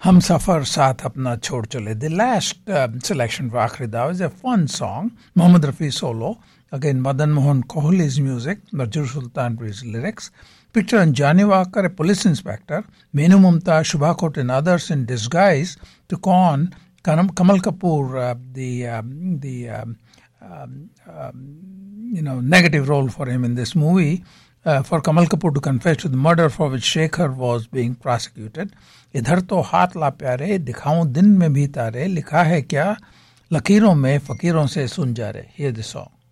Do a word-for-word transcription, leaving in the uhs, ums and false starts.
हम सफर साथ अपना छोड़ चले. The last uh, selection for Aakhri Daw is a fun song. Mohammad Rafi solo. Again, Madan Mohan Kohli's music. Najur Sultanpur's lyrics. Picture on Jani Walker, a police inspector. Menu Mumtaz, Shubha Kut and others in disguise to con Kamal Kapoor, uh, the um, the um, um, um, you know negative role for him in this movie. Uh, for Kamal Kapoor to confess to the murder for which Shekhar was being prosecuted. इधर तो हाथ ला प्यारे दिखाऊं दिन में भी तारे लिखा है क्या लकीरों में फकीरों से सुन जा रहे. Hear the song.